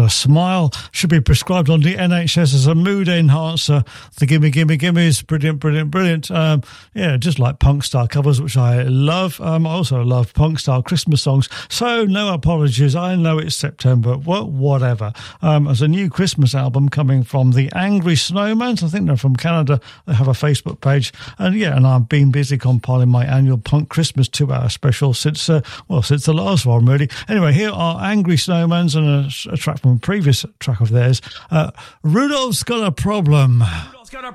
a smile. Should be prescribed on the NHS as a mood enhancer. The Gimme Gimme Gimme's brilliant, brilliant, brilliant. Yeah, just like punk style covers, which I love. I also love punk style Christmas songs. So no apologies. I know it's September. Well, whatever. There's a new Christmas album coming from the Angry Snowmans. I think they're from Canada. They have a Facebook page. And I've been busy compiling my annual Punk Christmas 2-hour special since the last one, really. Anyway, here are Angry Snowmans and a track from a previous track of theirs. Rudolph's Got a Problem. Got a